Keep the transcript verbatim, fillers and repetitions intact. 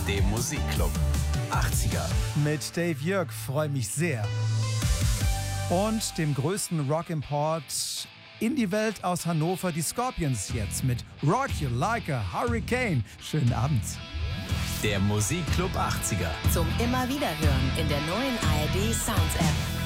D Musikclub achtziger. Mit Dave Jörg freue mich sehr. Und dem größten Rock-Import in die Welt aus Hannover, die Scorpions jetzt mit Rock You Like a Hurricane. Schönen Abend. Der Musikclub achtziger. Zum immer wieder hören in der neuen A R D Sounds App.